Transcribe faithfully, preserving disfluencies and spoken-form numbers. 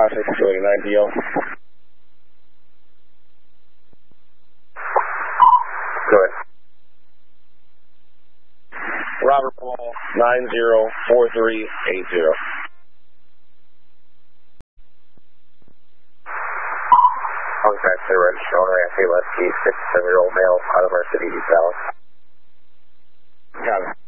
five six two eight nine D O. Go ahead. Robert Paul, nine zero four three eight zero. Contact the register owner, F A Lefty, fifty-seven-year-old male, out of our city, East Dallas. Got it.